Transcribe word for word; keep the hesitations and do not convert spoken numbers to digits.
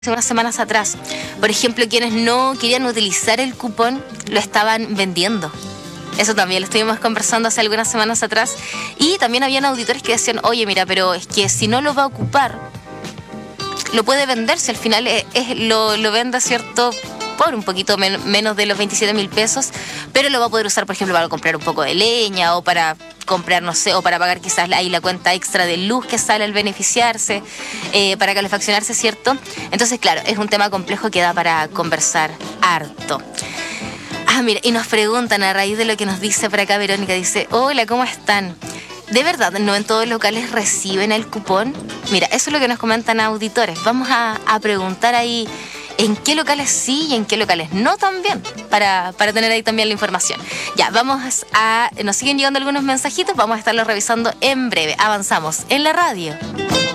unas semanas atrás. Por ejemplo, quienes no querían utilizar el cupón lo estaban vendiendo. Eso también lo estuvimos conversando hace algunas semanas atrás. Y también habían auditores que decían, oye, mira, pero es que si no lo va a ocupar, lo puede vender, si al final es, es, lo, lo vende, ¿cierto?, por un poquito men- menos de los veintisiete mil pesos, pero lo va a poder usar, por ejemplo, para comprar un poco de leña o para comprar, no sé, o para pagar quizás ahí la cuenta extra de luz que sale al beneficiarse, eh, para calefaccionarse, ¿cierto? Entonces, claro, es un tema complejo que da para conversar harto. Ah, mira, y nos preguntan a raíz de lo que nos dice por acá Verónica, dice, hola, ¿cómo están? ¿De verdad no en todos los locales reciben el cupón? Mira, eso es lo que nos comentan auditores. Vamos a, a preguntar ahí en qué locales sí y en qué locales no también, para, para tener ahí también la información. Ya, vamos a... Nos siguen llegando algunos mensajitos, vamos a estarlos revisando en breve. Avanzamos en la radio.